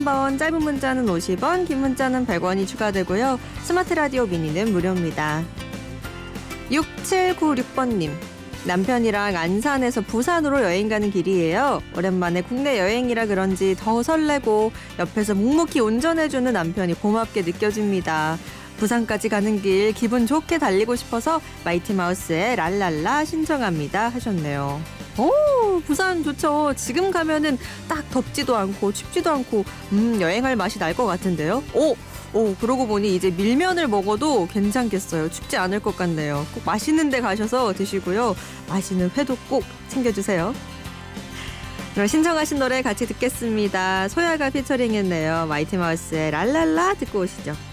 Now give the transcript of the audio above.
번 짧은 문자는 50원, 긴 문자는 100원이 추가되고요. 스마트 라디오 미니는 무료입니다. 6796번님. 남편이랑 안산에서 부산으로 여행 가는 길이에요. 오랜만에 국내 여행이라 그런지 더 설레고 옆에서 묵묵히 운전해주는 남편이 고맙게 느껴집니다. 부산까지 가는 길 기분 좋게 달리고 싶어서 마이티마우스의 랄랄라 신청합니다 하셨네요. 오, 부산 좋죠. 지금 가면은 딱 덥지도 않고 춥지도 않고 여행할 맛이 날 것 같은데요. 오, 그러고 보니 이제 밀면을 먹어도 괜찮겠어요. 춥지 않을 것 같네요. 꼭 맛있는 데 가셔서 드시고요. 맛있는 회도 꼭 챙겨주세요. 그럼 신청하신 노래 같이 듣겠습니다. 소야가 피처링했네요. 마이티마우스의 랄랄라 듣고 오시죠.